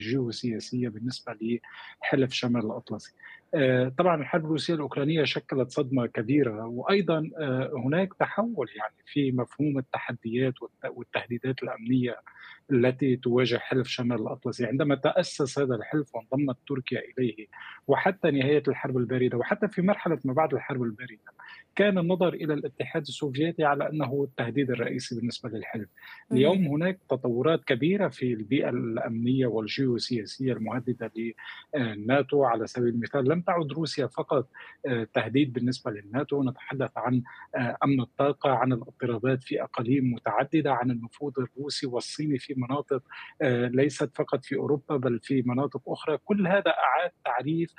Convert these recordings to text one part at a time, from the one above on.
جيوسياسية بالنسبة لحلف شمال الأطلسي. طبعًا الحرب الروسية الأوكرانية شكّلت صدمة كبيرة، وأيضًا هناك تحوّل يعني في مفهوم التحديات والتهديدات الأمنية التي تواجه حلف شمال الأطلسي. عندما تأسس هذا الحلف وانضمت تركيا إليه، وحتى نهاية الحرب الباردة، وحتى في مرحلة ما بعد الحرب الباردة، كان النظر إلى الاتحاد السوفيتي على أنه التهديد الرئيسي بالنسبة للحلف. اهم، اليوم هناك تطورات كبيرة في البيئة الأمنية والجيوسياسية المهددة للناتو. على سبيل المثال، لم تعد روسيا فقط تهديد بالنسبة للناتو، نتحدث عن أمن الطاقة، عن الاضطرابات في أقاليم متعددة، عن النفوذ الروسي والصيني في مناطق ليست فقط في أوروبا بل في مناطق أخرى. كل هذا أعاد تعريف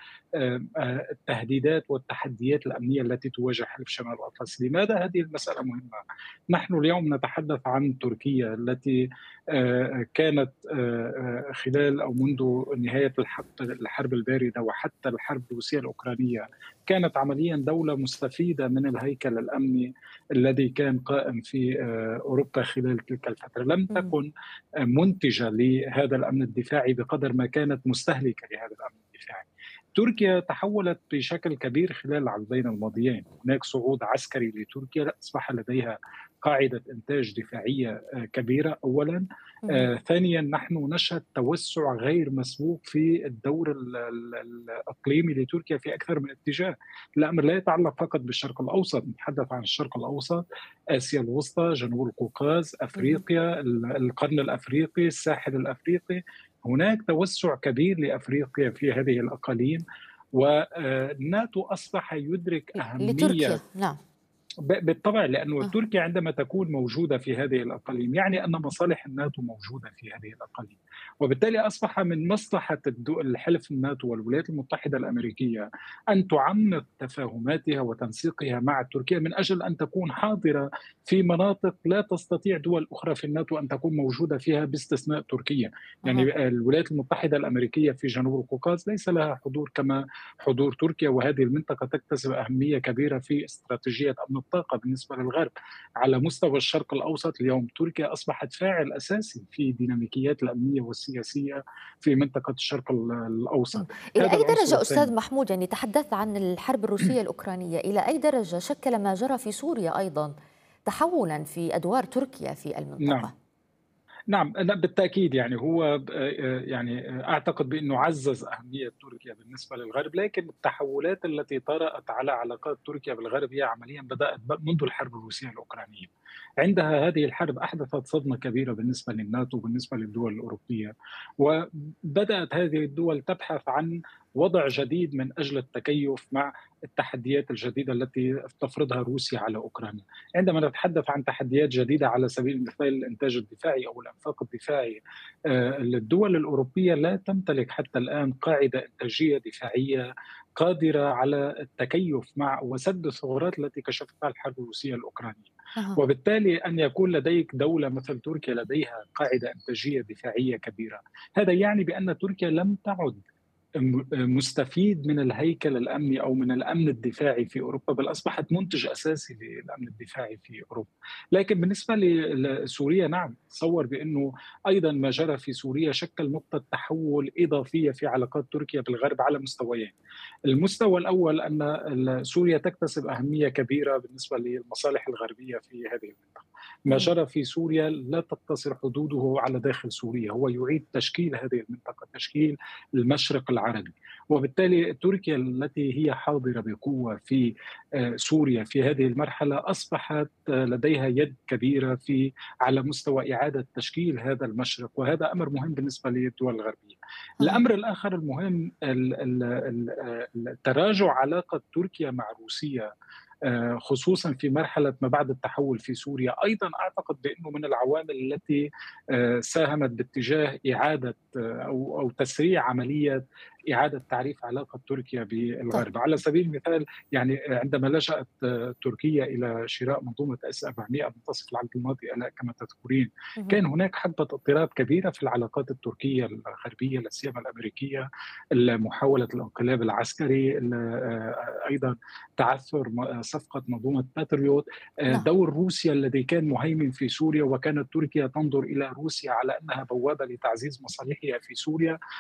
التهديدات والتحديات الأمنية التي تواجه حلف شمال الأطلسي. لماذا هذه المسألة مهمة؟ نحن اليوم نتحدث عن تركيا التي كانت خلال أو منذ نهاية الحرب الباردة وحتى الحرب الروسية الأوكرانية كانت عمليا دولة مستفيدة من الهيكل الأمني الذي كان قائم في أوروبا خلال تلك الفترة. لم اهم، تكن منتجة لهذا الأمن الدفاعي بقدر ما كانت مستهلكة لهذا الأمن الدفاعي. تركيا تحولت بشكل كبير خلال العقدين الماضيين. هناك صعود عسكري لتركيا، أصبح لديها قاعدة إنتاج دفاعية كبيرة أولا. اهم، ثانيا، نحن نشهد توسع غير مسبوق في الدور الإقليمي لتركيا في أكثر من اتجاه. الأمر لا يتعلق فقط بالشرق الأوسط، نتحدث عن الشرق الأوسط، آسيا الوسطى، جنوب القوقاز، اهم. أفريقيا، القرن الأفريقي، الساحل الأفريقي. هناك توسع كبير لأفريقيا في هذه الأقاليم، والناتو أصبح يدرك لتركيا، أهمية. نعم. بالطبع، لأنه آه، تركيا عندما تكون موجودة في هذه الأقاليم يعني أن مصالح الناتو موجودة في هذه الأقاليم، وبالتالي أصبح من مصلحة الحلف الناتو والولايات المتحدة الأمريكية أن تعمق تفاهماتها وتنسيقها مع تركيا من أجل أن تكون حاضرة في مناطق لا تستطيع دول أخرى في الناتو أن تكون موجودة فيها باستثناء تركيا. أها. يعني الولايات المتحدة الأمريكية في جنوب القوقاز ليس لها حضور كما حضور تركيا، وهذه المنطقة تكتسب أهمية كبيرة في استراتيجية أمن الطاقة بالنسبة للغرب. على مستوى الشرق الأوسط اليوم تركيا أصبحت فاعل أساسي في الديناميكيات الأمنية والسياسية في منطقة الشرق إمم. الأوسط. إلى هذا أي العنصر درجة أستاذ الثاني. محمود، يعني تحدثت عن الحرب الروسية الأوكرانية، إلى أي درجة شكل ما جرى في سوريا أيضًا تحولًا في أدوار تركيا في نعم. المنطقة؟ نعم، لأ بالتأكيد يعني هو يعني أعتقد بأنه عزّز أهمية تركيا بالنسبة للغرب، لكن التحولات التي طرأت على علاقات تركيا بالغرب هي عمليًا بدأت منذ الحرب الروسية الأوكرانية. عندها هذه الحرب أحدثت صدمة كبيرة بالنسبة للناتو وبالنسبة للدول الأوروبية، وبدأت هذه الدول تبحث عن وضع جديد من أجل التكيُّف مع التحديات الجديدة التي تفرضها روسيا على أوكرانيا. عندما نتحدث عن تحديات جديدة على سبيل المثال الإنتاج الدفاعي أو الإنفاق الدفاعي، الدول الأوروبية لا تمتلك حتى الآن قاعدة إنتاجية دفاعية قادرة على التكيف مع وسد الثغرات التي كشفتها الحرب الروسية الأوكرانية. أها. وبالتالي أن يكون لديك دولة مثل تركيا لديها قاعدة إنتاجية دفاعية كبيرة، هذا يعني بأن تركيا لم تعد مستفيد من الهيكل الامني او من الامن الدفاعي في اوروبا، بل اصبحت منتج اساسي للامن الدفاعي في اوروبا. لكن بالنسبه لسوريا، نعم، تصور بانه ايضا ما جرى في سوريا شكل نقطه تحول اضافيه في علاقات تركيا بالغرب على مستويين. المستوى الاول ان سوريا تكتسب اهميه كبيره بالنسبه للمصالح الغربيه في هذه المنطقه. ما اهم. جرى في سوريا لا تقتصر حدوده على داخل سوريا، هو يعيد تشكيل هذه المنطقه، تشكيل المشرق العربي. وبالتالي تركيا التي هي حاضرة بقوة في سوريا في هذه المرحلة أصبحت لديها يد كبيرة في على مستوى إعادة تشكيل هذا المشرق، وهذا أمر مهم بالنسبة للدول الغربية. أها. الأمر الآخر المهم تراجع علاقة تركيا مع روسيا، خصوصا في مرحله ما بعد التحول في سوريا. ايضا اعتقد بانه من العوامل التي ساهمت باتجاه اعاده او تسريع عمليه اعاده تعريف علاقه تركيا طيب. بالغرب. على سبيل المثال، يعني عندما لجأت تركيا الى شراء منظومه اس 400 منتصف العقد الماضي كما تذكرين، اهم. كان هناك حقبه اضطراب كبيره في العلاقات التركيه الغربيه لا سيما الامريكيه، محاوله الانقلاب العسكري، ايضا تعثر صفقة منظومة باتريوت، نعم. دور روسيا الذي كان مهيمن في سوريا، وكانت تركيا تنظر إلى روسيا على أنها بوابة لتعزيز مصالحها في سوريا.